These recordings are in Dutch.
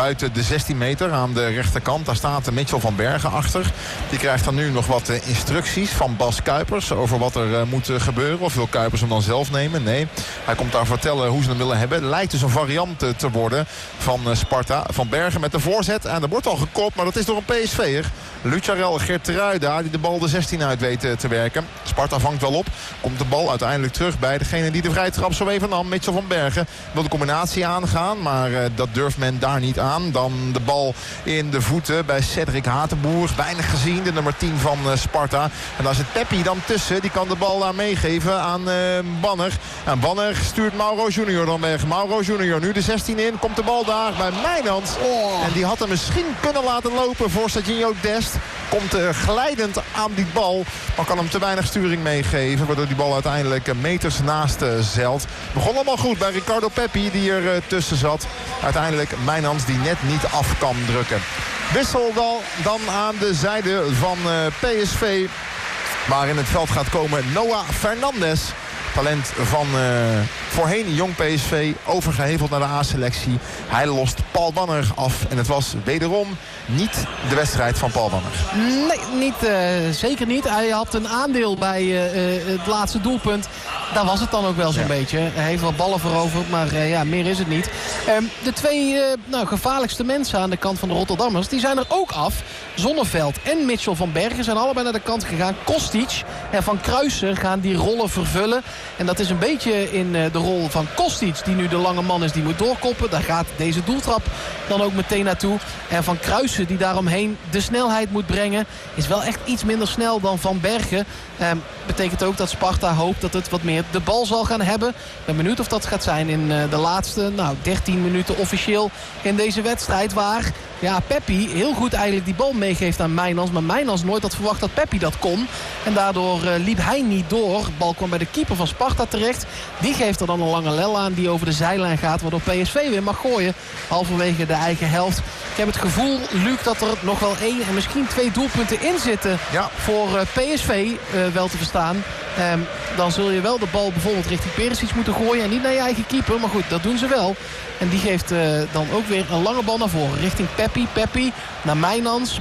buiten de 16 meter aan de rechterkant. Daar staat Mitchell van Bergen achter. Die krijgt dan nu nog wat instructies van Bas Kuipers over wat er moet gebeuren. Of wil Kuipers hem dan zelf nemen? Nee, hij komt daar vertellen hoe ze hem willen hebben. Lijkt dus een variant te worden van Sparta. Van Bergen met de voorzet. En er wordt al gekopt, maar dat is door een PSV'er. Lucharel Geertruida die de bal de 16 uit weet te werken. Sparta vangt wel op. Komt de bal uiteindelijk terug bij degene die de vrije trap zo even nam. Mitchell van Bergen wil de combinatie aangaan. Maar dat durft men daar niet aan. Dan de bal in de voeten bij Cedric Hatenboer. Weinig gezien, de nummer 10 van Sparta. En daar zit Peppi dan tussen. Die kan de bal daar meegeven aan Banner. En Banner stuurt Mauro Junior dan weg. Mauro Junior nu de 16 in. Komt de bal daar bij Mijnans. En die had hem misschien kunnen laten lopen voor Serginho Dest. Komt glijdend aan die bal. Maar kan hem te weinig sturing meegeven. Waardoor die bal uiteindelijk meters naast zeilt. Begon allemaal goed bij Ricardo Peppi die er tussen zat. Uiteindelijk Mijnans die net niet af kan drukken. Wissel dan aan de zijde van PSV. Waar in het veld gaat komen Noah Fernandes. Talent van voorheen jong PSV, overgeheveld naar de A-selectie. Hij lost Paul Banner af. En het was wederom niet de wedstrijd van Paul Banner. Nee, zeker niet. Hij had een aandeel bij het laatste doelpunt. Daar was het dan ook wel zo'n beetje. Hij heeft wel ballen veroverd, maar meer is het niet. De twee gevaarlijkste mensen aan de kant van de Rotterdammers, die zijn er ook af. Zonneveld en Mitchell van Bergen zijn allebei naar de kant gegaan. Kostic en Van Kruijsen gaan die rollen vervullen. En dat is een beetje in de rol van Kostic, die nu de lange man is, die moet doorkoppen. Daar gaat deze doeltrap dan ook meteen naartoe. En Van Kruijsen, die daaromheen de snelheid moet brengen, is wel echt iets minder snel dan Van Bergen. Betekent ook dat Sparta hoopt dat het wat meer de bal zal gaan hebben. Ik ben benieuwd of dat gaat zijn in de laatste 13 minuten officieel in deze wedstrijd. Waar Peppi heel goed eigenlijk die bal meegeeft aan Mijnans. Maar Mijnans nooit had verwacht dat Peppi dat kon. En daardoor liep hij niet door. De bal kwam bij de keeper van Sparta terecht. Die geeft er dan een lange lel aan die over de zijlijn gaat. Waardoor PSV weer mag gooien. Halverwege de eigen helft. Ik heb het gevoel, Luc, dat er nog wel 1 en misschien 2 doelpunten in zitten. Voor PSV wel te verstaan. Dan zul je wel de bal bijvoorbeeld richting Perisic moeten gooien. En niet naar je eigen keeper. Maar goed, dat doen ze wel. En die geeft dan ook weer een lange bal naar voren. Richting Peppi naar Mijnans.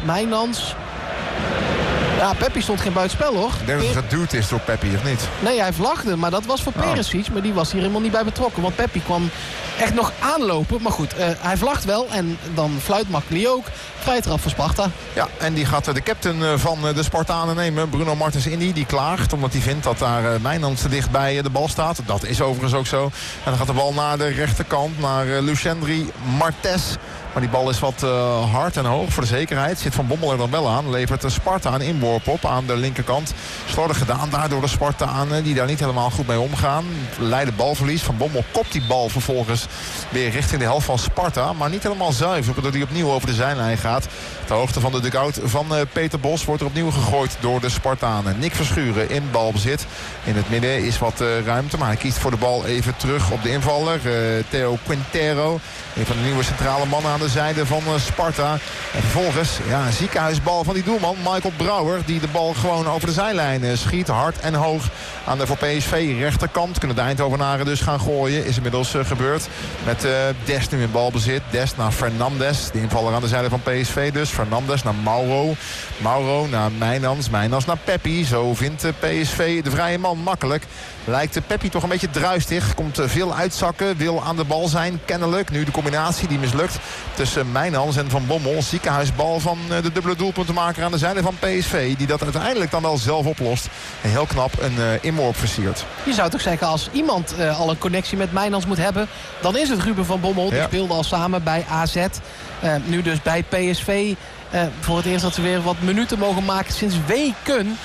Ja, Peppi stond geen buitenspel, hoor. Ik denk dat het geduwd is door Peppi, of niet? Nee, hij vlagde, maar dat was voor Perisic. Maar die was hier helemaal niet bij betrokken. Want Peppi kwam echt nog aanlopen. Maar goed, hij vlagt wel. En dan fluit Makkeli ook. Vrije trap voor Sparta. Ja, en die gaat de captain van de Spartanen nemen. Bruno Martens Indy. Die klaagt omdat hij vindt dat daar Mijnans te dicht bij de bal staat. Dat is overigens ook zo. En dan gaat de bal naar de rechterkant. Naar Lucendri Martes. Maar die bal is wat hard en hoog voor de zekerheid. Zit Van Bommel er dan wel aan. Levert Sparta een inworp op aan de linkerkant. Slordig gedaan daardoor de Spartanen die daar niet helemaal goed mee omgaan. Leiden balverlies. Van Bommel kopt die bal vervolgens weer richting de helft van Sparta. Maar niet helemaal zuiver, doordat hij opnieuw over de zijlijn gaat. Ter hoogte van de dugout van Peter Bos wordt er opnieuw gegooid door de Spartanen. Nick Verschuren in balbezit. In het midden is wat ruimte, maar hij kiest voor de bal even terug op de invaller. Theo Quintero, een van de nieuwe centrale mannen aan de zijde van Sparta. En vervolgens een ziekenhuisbal van die doelman Michael Brouwer, die de bal gewoon over de zijlijn schiet. Hard en hoog aan de voor PSV rechterkant. Kunnen de Eindhovenaren dus gaan gooien. Is inmiddels gebeurd met Dest nu in balbezit. Dest naar Fernandes, de invaller aan de zijde van PSV dus. Fernandes naar Mauro. Mauro naar Mijnans. Mijnans naar Peppi. Zo vindt PSV de vrije man makkelijk. Lijkt Peppi toch een beetje druistig. Komt veel uitzakken. Wil aan de bal zijn. Kennelijk. Nu de combinatie die mislukt tussen Mijnans en Van Bommel. Ziekenhuisbal van de dubbele doelpuntenmaker aan de zijde van PSV. Die dat uiteindelijk dan wel zelf oplost. En heel knap een inworp versiert. Je zou toch zeggen, als iemand al een connectie met Mijnans moet hebben, dan is het Ruben van Bommel. Die speelde al samen bij AZ. Nu dus bij PSV. Voor het eerst dat ze weer wat minuten mogen maken sinds weken.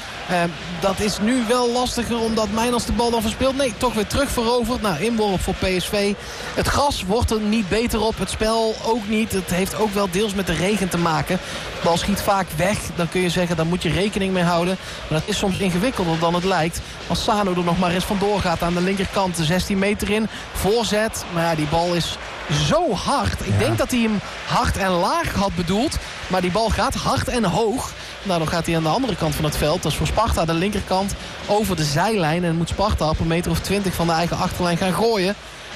Dat is nu wel lastiger omdat Mijnans de bal dan verspeelt. Nee, toch weer terug veroverd. Nou, inworp voor PSV. Het gras wordt er niet beter op. Het spel ook niet. Het heeft ook wel deels met de regen te maken. De bal schiet vaak weg. Dan kun je zeggen, daar moet je rekening mee houden. Maar dat is soms ingewikkelder dan het lijkt. Als Sano er nog maar eens vandoor gaat aan de linkerkant. De 16 meter in. Voorzet. Maar ja, die bal is zo hard. Ik denk dat hij hem hard en laag had bedoeld. Maar die bal gaat hard en hoog. Nou, dan gaat hij aan de andere kant van het veld. Dat is voor Sparta de linkerkant over de zijlijn. En moet Sparta op 1,20 meter van de eigen achterlijn gaan gooien.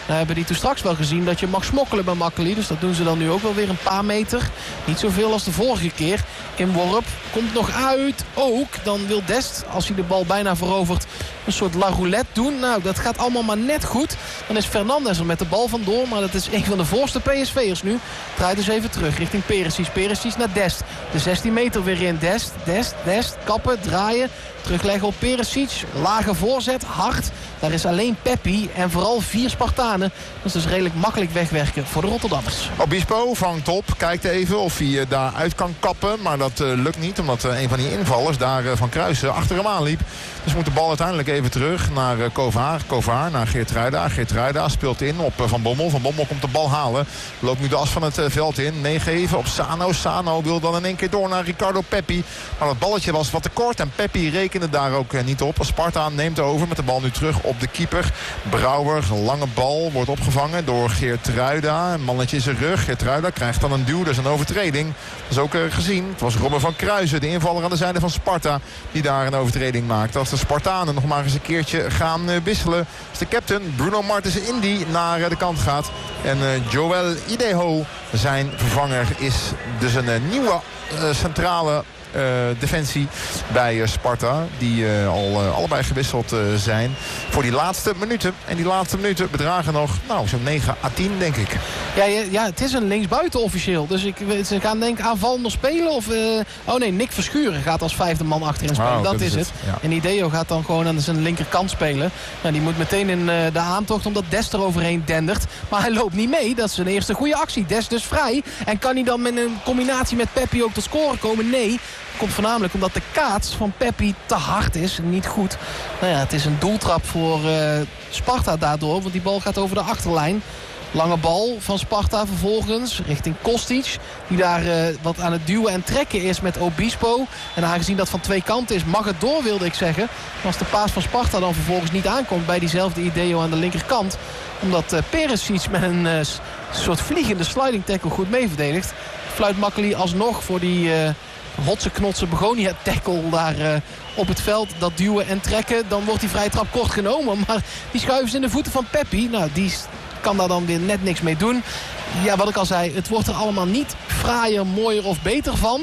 We hebben die toen straks wel gezien dat je mag smokkelen bij Makkely. Dus dat doen ze dan nu ook wel weer een paar meter. Niet zoveel als de vorige keer. Inworp komt nog uit. Ook dan wil Dest, als hij de bal bijna verovert, een soort la roulette doen. Nou, dat gaat allemaal maar net goed. Dan is Fernandes er met de bal vandoor. Maar dat is een van de voorste PSV'ers nu. Draait dus even terug richting Perisic. Perisic naar Dest. De 16 meter weer in. Dest. Kappen, draaien. Terugleggen op Perisic. Lage voorzet, hard. Daar is alleen Peppi en vooral 4 Spartanen. Dat is dus redelijk makkelijk wegwerken voor de Rotterdammers. Obispo vangt op. Kijkt even of hij daaruit kan kappen. Maar dat lukt niet. Omdat een van die invallers daar van Kruisen achter hem aan liep. Dus moet de bal uiteindelijk even terug naar Kovaar. Kovaar naar Geertruida. Geertruida speelt in op Van Bommel. Van Bommel komt de bal halen. Loopt nu de as van het veld in. Meegeven op Sano. Sano wil dan in één keer door naar Ricardo Peppi. Maar dat balletje was wat te kort. En Peppi rekende daar ook niet op. Sparta neemt over met de bal nu terug op de keeper. Brouwer, lange bal, wordt opgevangen door Geertruida. Een mannetje in zijn rug. Geertruida krijgt dan een duw, dus een overtreding. Dat is ook gezien. Het was Robben van Kruisen, de invaller aan de zijde van Sparta, die daar een overtreding maakt. Als de Spartanen nog maar eens een keertje gaan wisselen. Als de captain Bruno Martens Indy naar de kant gaat. En Joel Ideho, zijn vervanger, is dus een nieuwe centrale defensie bij Sparta. Die allebei gewisseld zijn voor die laatste minuten. En die laatste minuten bedragen nog zo'n 9 à 10 denk ik. Ja, het is een linksbuiten officieel. Dus ze gaan denk ik aanvallender spelen. Of, Nick Verschuren gaat als 5e man achterin spelen. Dat is het. Ja. En Ideo gaat dan gewoon aan zijn linkerkant spelen. Nou, die moet meteen in de aantocht omdat Dest er overheen dendert. Maar hij loopt niet mee. Dat is zijn eerste goede actie. Dest dus vrij. En kan hij dan met een combinatie met Peppi ook tot scoren komen? Nee. Komt voornamelijk omdat de kaats van Peppi te hard is. Niet goed. Nou ja, het is een doeltrap voor Sparta daardoor. Want die bal gaat over de achterlijn. Lange bal van Sparta vervolgens richting Kostic. Die daar wat aan het duwen en trekken is met Obispo. En aangezien dat van twee kanten is, mag het door, wilde ik zeggen. Maar als de paas van Sparta dan vervolgens niet aankomt bij diezelfde Ideo aan de linkerkant. Omdat Perisic met een soort vliegende sliding tackle goed mee verdedigt. Fluit Makkely alsnog voor die hotse knotse begonia tackle daar op het veld. Dat duwen en trekken. Dan wordt die vrije trap kort genomen. Maar die schuiven ze in de voeten van Peppi. Nou, die kan daar dan weer net niks mee doen. Ja, wat ik al zei, het wordt er allemaal niet fraaier, mooier of beter van.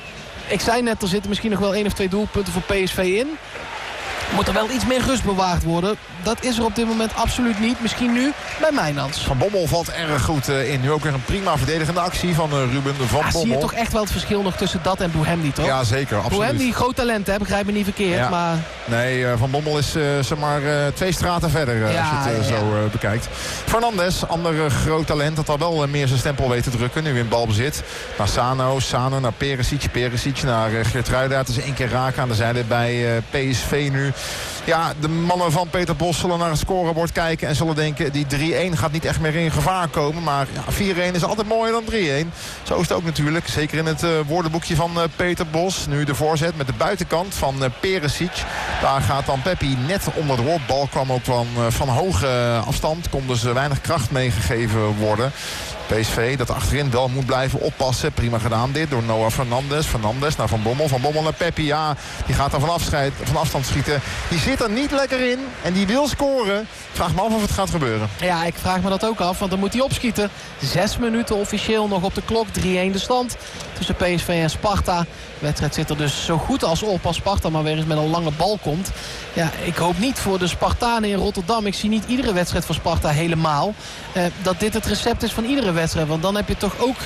Ik zei net, er zitten misschien nog wel 1 of 2 doelpunten voor PSV in. Moet er wel iets meer rust bewaard worden. Dat is er op dit moment absoluut niet. Misschien nu bij Mijnans. Van Bommel valt erg goed in. Nu ook weer een prima verdedigende actie van Ruben van Bommel. Zie je toch echt wel het verschil nog tussen dat en Bouhemdi, toch? Ja, zeker. Absoluut. Bouhemdi, groot talent, hè? Begrijp me niet verkeerd. Ja. Maar nee, Van Bommel is zeg maar 2 straten verder als je het zo bekijkt. Fernandes, ander groot talent. Dat al wel meer zijn stempel weet te drukken. Nu in balbezit. Naar Sano naar Perisic naar Geertruida. Het is 1 keer raak aan de zijde bij PSV nu. Ja, de mannen van Peter Bos zullen naar het scorebord kijken en zullen denken, die 3-1 gaat niet echt meer in gevaar komen. Maar 4-1 is altijd mooier dan 3-1. Zo is het ook natuurlijk. Zeker in het woordenboekje van Peter Bos. Nu de voorzet met de buitenkant van Perisic. Daar gaat dan Peppi net onderdoor. Bal kwam ook van hoge afstand. Kon dus weinig kracht meegegeven worden. PSV dat achterin wel moet blijven oppassen. Prima gedaan dit door Noah Fernandes. Fernandes naar Van Bommel. Van Bommel naar Peppi. Ja, die gaat dan van afstand schieten. Die zit er niet lekker in. En die wil scoren. Vraag me af of het gaat gebeuren. Ja, ik vraag me dat ook af. Want dan moet hij opschieten. 6 minuten officieel nog op de klok. 3-1 de stand tussen PSV en Sparta. De wedstrijd zit er dus zo goed als op als Sparta maar weer eens met een lange bal komt. Ja, ik hoop niet voor de Spartanen in Rotterdam. Ik zie niet iedere wedstrijd van Sparta helemaal. Dat dit het recept is van iedere wedstrijd. Want dan heb je toch ook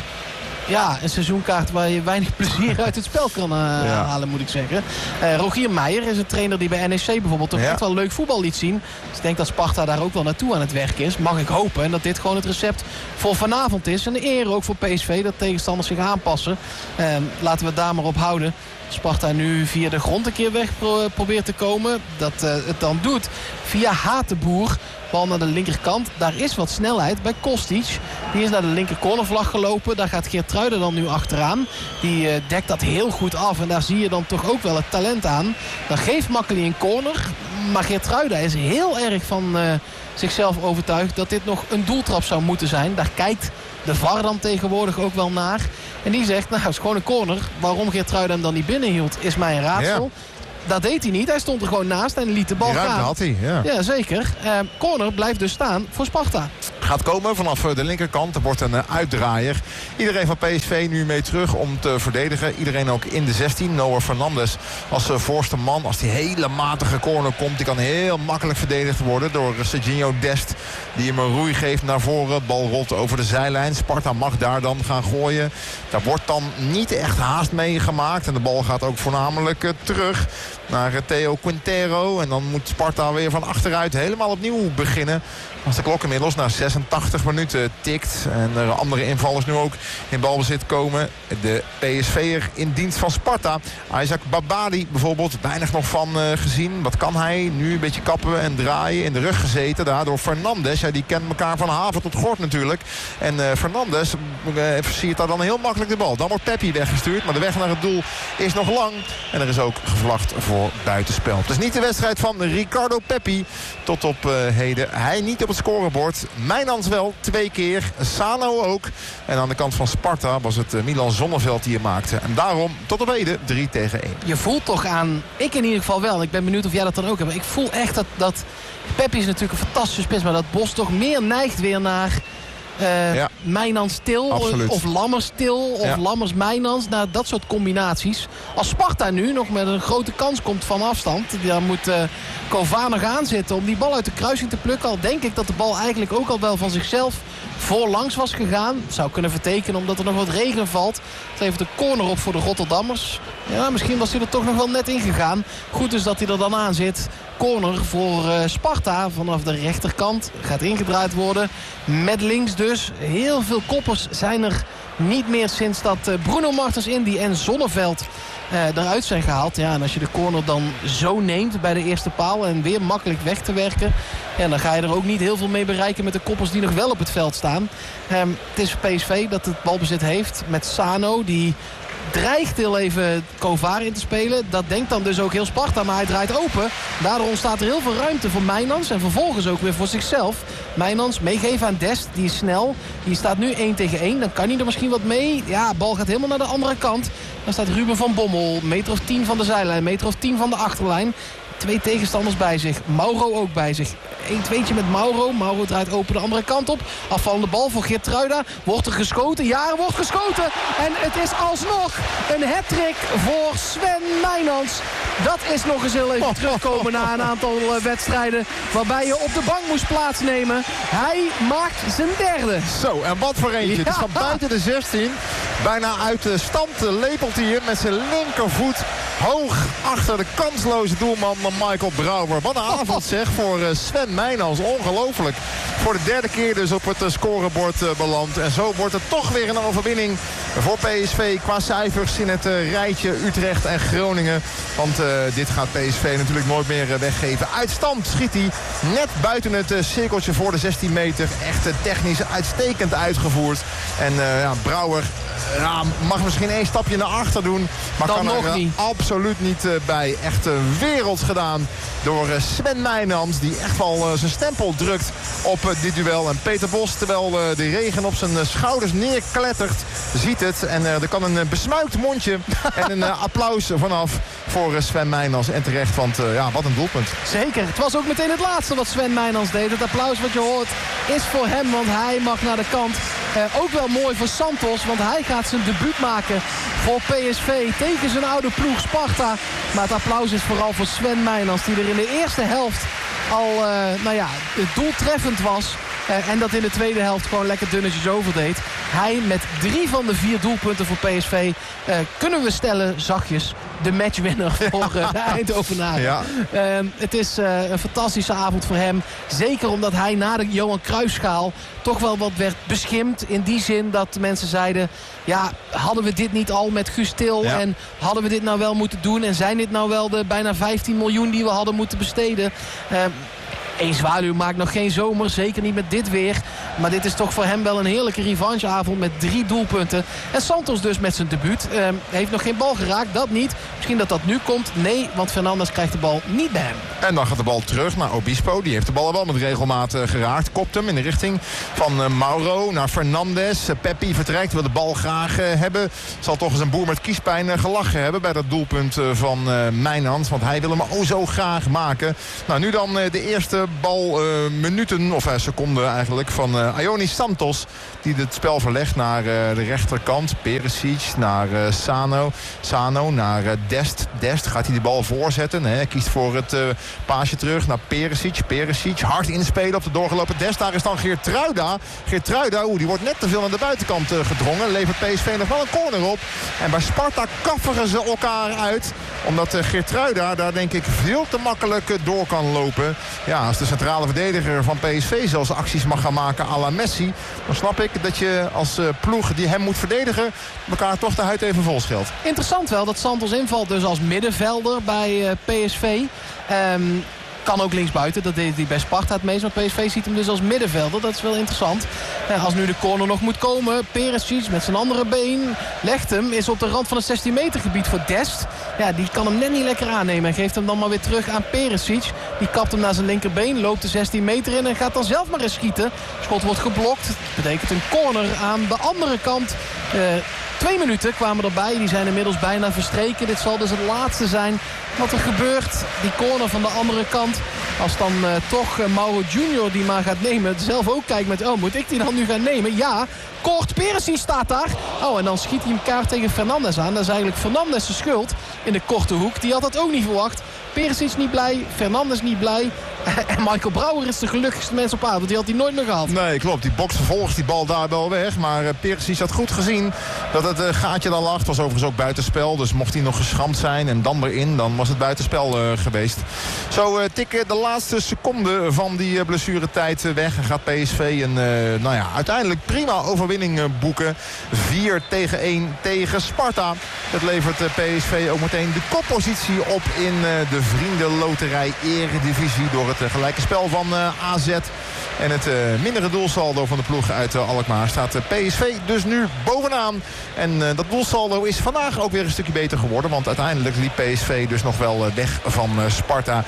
een seizoenkaart waar je weinig plezier uit het spel kan halen, moet ik zeggen. Rogier Meijer is een trainer die bij NEC bijvoorbeeld toch echt wel leuk voetbal liet zien. Dus ik denk dat Sparta daar ook wel naartoe aan het werk is. Mag ik hopen. En dat dit gewoon het recept voor vanavond is. En de eer ook voor PSV dat tegenstanders zich aanpassen. Laten we het daar maar op houden. Sparta nu via de grond een keer weg probeert te komen. Dat het dan doet via Hatenboer. Bal naar de linkerkant. Daar is wat snelheid bij Kostic. Die is naar de linker cornervlag gelopen. Daar gaat Geertruida dan nu achteraan. Die dekt dat heel goed af. En daar zie je dan toch ook wel het talent aan. Dan geeft Makkely een corner. Maar Geertruida is heel erg van zichzelf overtuigd dat dit nog een doeltrap zou moeten zijn. Daar kijkt de VAR dan tegenwoordig ook wel naar. En die zegt, het is gewoon een corner. Waarom Geertruida hem dan niet binnenhield, is mij een raadsel. dat deed hij niet. Hij stond er gewoon naast en liet de bal gaan. Had hij, ja. Ja, zeker. Corner blijft dus staan voor Sparta. Gaat komen vanaf de linkerkant. Er wordt een uitdraaier. Iedereen van PSV nu mee terug om te verdedigen. Iedereen ook in de 16. Noah Fernandes als voorste man. Als die hele matige corner komt. Die kan heel makkelijk verdedigd worden door Serginho Dest. Die hem een roei geeft naar voren. Bal rolt over de zijlijn. Sparta mag daar dan gaan gooien. Daar wordt dan niet echt haast mee gemaakt. En de bal gaat ook voornamelijk terug naar Theo Quintero. En dan moet Sparta weer van achteruit helemaal opnieuw beginnen. Als de klok inmiddels na 86 minuten tikt. En er andere invallers nu ook in balbezit komen. De PSV'er in dienst van Sparta. Isaac Babadi bijvoorbeeld. Weinig nog van gezien. Wat kan hij? Nu een beetje kappen en draaien. In de rug gezeten. Daardoor Fernandes. Ja, die kent elkaar van haven tot gort natuurlijk. En Fernandes versiert daar dan heel makkelijk de bal. Dan wordt Peppi weggestuurd. Maar de weg naar het doel is nog lang. En er is ook gevlacht voor buitenspel. Het is niet de wedstrijd van Ricardo Peppi. Tot op heden. Hij niet op het scorebord. Mijnans wel 2 keer. Sano ook. En aan de kant van Sparta was het Milan Zonneveld die het maakte. En daarom tot op heden 3-1. Je voelt toch aan, ik in ieder geval wel. Ik ben benieuwd of jij dat dan ook hebt. Maar ik voel echt dat Peppi is natuurlijk een fantastische spits. Maar dat Bos toch meer neigt weer naar Mijnans Til. Absoluut. Of Lammers Til. Of Lammers Mijnans. Nou, dat soort combinaties. Als Sparta nu nog met een grote kans komt van afstand. Dan moet Kovar nog aanzitten om die bal uit de kruising te plukken. Al denk ik dat de bal eigenlijk ook al wel van zichzelf voorlangs was gegaan. Zou kunnen vertekenen omdat er nog wat regen valt. Het levert de corner op voor de Rotterdammers. Ja, misschien was hij er toch nog wel net ingegaan. Goed dus dat hij er dan aan zit. Corner voor Sparta vanaf de rechterkant. Gaat ingedraaid worden. Met links dus. Heel veel koppers zijn er niet meer sinds dat Bruno Martens Indy en Zonneveld eruit zijn gehaald. Ja, en als je de corner dan zo neemt bij de eerste paal en weer makkelijk weg te werken. Ja, dan ga je er ook niet heel veel mee bereiken met de koppers die nog wel op het veld staan. Het is PSV dat het balbezit heeft met Sano. Die dreigt heel even Kovar in te spelen. Dat denkt dan dus ook heel Sparta, maar hij draait open. Daardoor ontstaat er heel veel ruimte voor Mijnans. En vervolgens ook weer voor zichzelf. Mijnans meegeven aan Dest, die is snel. Die staat nu 1 tegen 1. Dan kan hij er misschien wat mee. Ja, bal gaat helemaal naar de andere kant. Dan staat Ruben van Bommel. Meter of 10 van de zijlijn. Meter of 10 van de achterlijn. 2 tegenstanders bij zich. Mauro ook bij zich. 1-2'tje met Mauro. Mauro draait open de andere kant op. Afvallende bal voor Geertruida. Wordt er geschoten? Ja, er wordt geschoten. En het is alsnog een hat-trick voor Sven Mijnans. Dat is nog eens heel even terugkomen na een aantal wedstrijden waarbij je op de bank moest plaatsnemen. Hij maakt zijn derde. Zo, en wat voor eentje. Ja. Het is van buiten de 16. Bijna uit de stand lepelt hij met zijn linkervoet hoog achter de kansloze doelman Michael Brouwer. Wat een avond zeg voor Sven Mijnans. Ongelooflijk. Voor de 3e keer dus op het scorebord beland. En zo wordt het toch weer een overwinning voor PSV qua cijfers in het rijtje Utrecht en Groningen. Want dit gaat PSV natuurlijk nooit meer weggeven. Uit stand schiet hij net buiten het cirkeltje voor de 16 meter. Echt technisch uitstekend uitgevoerd. En Brouwer mag misschien 1 stapje naar achter doen. Maar dan kan nog er niet. Absoluut niet bij. Echt werelds gedaan door Sven Mijnans. Die echt wel zijn stempel drukt op dit duel. En Peter Bos, terwijl de regen op zijn schouders neerklettert, ziet het. En er kan een besmuikt mondje en een applaus vanaf voor Sven Mijnans. En terecht, want wat een doelpunt. Zeker. Het was ook meteen het laatste wat Sven Mijnans deed. Het applaus wat je hoort is voor hem, want hij mag naar de kant. Ook wel mooi voor Santos, want hij gaat zijn debuut maken voor PSV tegen zijn oude ploeg Sparta. Maar het applaus is vooral voor Sven Mijnans, die er in de eerste helft al doeltreffend was. En dat in de tweede helft gewoon lekker dunnetjes overdeed. Hij met 3 van de 4 doelpunten voor PSV. Kunnen we stellen, zachtjes, de matchwinner voor de Eindhovenaren. Ja. Het is een fantastische avond voor hem. Zeker omdat hij na de Johan Cruijffschaal toch wel wat werd beschimd. In die zin dat de mensen zeiden, ja, hadden we dit niet al met Guus Til? Ja. En hadden we dit nou wel moeten doen? En zijn dit nou wel de bijna 15 miljoen die we hadden moeten besteden? Eén Zwaluw maakt nog geen zomer, zeker niet met dit weer. Maar dit is toch voor hem wel een heerlijke revancheavond met 3 doelpunten. En Santos dus met zijn debuut. Heeft nog geen bal geraakt, dat niet. Misschien dat dat nu komt. Nee, want Fernandes krijgt de bal niet bij hem. En dan gaat de bal terug naar Obispo. Die heeft de bal wel met regelmaat geraakt. Kopt hem in de richting van Mauro naar Fernandes. Peppi vertrekt, wil de bal graag hebben. Zal toch eens een boer met kiespijn gelachen hebben bij dat doelpunt van Mijnans. Want hij wil hem zo graag maken. Nou, nu dan de eerste balminuten, of seconden eigenlijk, van Ioannis Santos. Die het spel verlegt naar de rechterkant. Perisic naar Sano naar Dest. Dest gaat hij de bal voorzetten. Hij kiest voor het paasje terug naar Perisic. Perisic hard inspelen op de doorgelopen Dest. Daar is dan Geertruida. Geertruida, die wordt net te veel aan de buitenkant gedrongen. Levert PSV nog wel een corner op. En bij Sparta kafferen ze elkaar uit. Omdat Geertruida daar denk ik veel te makkelijk door kan lopen. Ja, als de centrale verdediger van PSV zelfs acties mag gaan maken à la Messi, dan snap ik dat je als ploeg die hem moet verdedigen elkaar toch de huid even vol scheelt. Interessant wel dat Santos invalt dus als middenvelder bij PSV. Kan ook linksbuiten, dat deed hij bij Sparta het meest. Maar PSV ziet hem dus als middenvelder, dat is wel interessant. Als nu de corner nog moet komen, Perisic met zijn andere been legt hem, is op de rand van het 16 meter gebied voor Dest. Ja, die kan hem net niet lekker aannemen en geeft hem dan maar weer terug aan Perisic. Die kapt hem naar zijn linkerbeen, loopt de 16 meter in en gaat dan zelf maar eens schieten. Schot wordt geblokt, dat betekent een corner aan de andere kant. 2 minuten kwamen erbij, die zijn inmiddels bijna verstreken. Dit zal dus het laatste zijn wat er gebeurt. Die corner van de andere kant. Als dan toch Mauro Junior die maar gaat nemen. Zelf ook kijkt met, moet ik die dan nu gaan nemen? Ja, kort, Perisic staat daar. En dan schiet hij hem kaart tegen Fernandes aan. Dat is eigenlijk Fernandes' schuld in de korte hoek. Die had dat ook niet verwacht. Perisic niet blij, Fernandes niet blij. En Michael Brouwer is de gelukkigste mens op aarde. Want die had hij nooit meer gehad. Nee, klopt. Die bokt vervolgens die bal daar wel weg. Maar Perisic had goed gezien dat het gaatje daar lag. Het was overigens ook buitenspel. Dus mocht hij nog geschramd zijn en dan weer in, dan was het buitenspel geweest. Zo tikken de laatste seconden van die blessuretijd weg. En gaat PSV een uiteindelijk prima overwinning boeken. 4-1 tegen Sparta. Dat levert PSV ook meteen de koppositie op in de Vriendenloterij Eredivisie door het gelijke spel van AZ. En het mindere doelsaldo van de ploeg uit Alkmaar staat PSV dus nu bovenaan. En dat doelsaldo is vandaag ook weer een stukje beter geworden. Want uiteindelijk liep PSV dus nog wel weg van Sparta.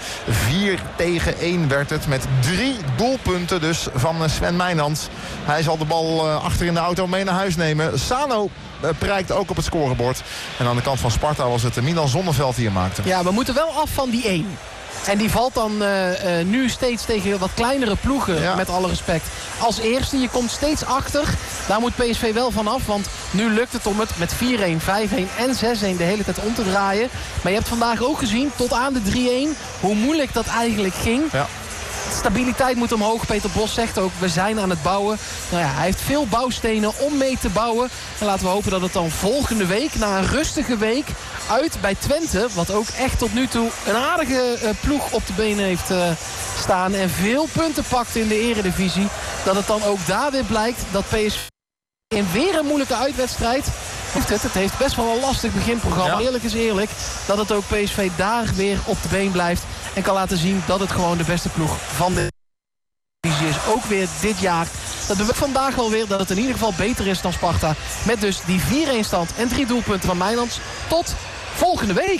4-1 werd het met 3 doelpunten dus van Sven Mijnans. Hij zal de bal achter in de auto mee naar huis nemen. Sano prijkt ook op het scorebord. En aan de kant van Sparta was het Milan Zonneveld die hem maakte. Ja, we moeten wel af van die 1. En die valt dan nu steeds tegen wat kleinere ploegen, met alle respect. Als eerste, je komt steeds achter. Daar moet PSV wel van af, want nu lukt het om het met 4-1, 5-1 en 6-1 de hele tijd om te draaien. Maar je hebt vandaag ook gezien, tot aan de 3-1, hoe moeilijk dat eigenlijk ging. Ja. Stabiliteit moet omhoog. Peter Bos zegt ook, we zijn aan het bouwen. Nou ja, hij heeft veel bouwstenen om mee te bouwen. En laten we hopen dat het dan volgende week, na een rustige week, uit bij Twente, wat ook echt tot nu toe een aardige ploeg op de benen heeft staan en veel punten pakt in de Eredivisie, dat het dan ook daar weer blijkt dat PSV in weer een moeilijke uitwedstrijd het heeft best wel een lastig beginprogramma. Ja. Eerlijk is eerlijk, dat het ook PSV daar weer op de been blijft en kan laten zien dat het gewoon de beste ploeg van de divisie is. Ook weer dit jaar. Dat bewijst vandaag alweer dat het in ieder geval beter is dan Sparta. Met dus die 4-1 stand en 3 doelpunten van Mijnans. Tot volgende week.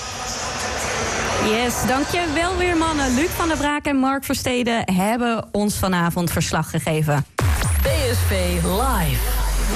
Yes, dankjewel weer mannen. Luc van der Braak en Mark Versteden hebben ons vanavond verslag gegeven. PSV Live.